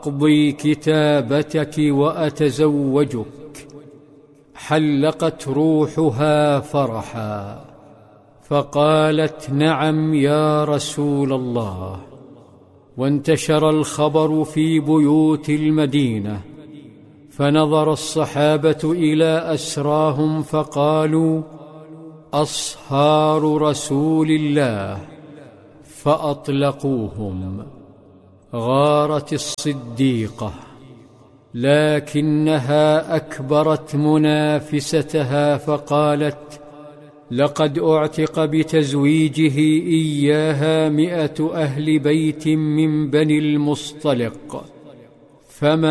أقضي كتابتك وأتزوجك. حلقت روحها فرحا، فقالت: نعم يا رسول الله. وانتشر الخبر في بيوت المدينة، فنظر الصحابة إلى أسراهم فقالوا: أصهار رسول الله، فأطلقوهم. غارت الصديقة، لكنها أكبرت منافستها فقالت: لقد أعتق بتزويجه إياها 100 أهل بيت من بني المصطلق، فما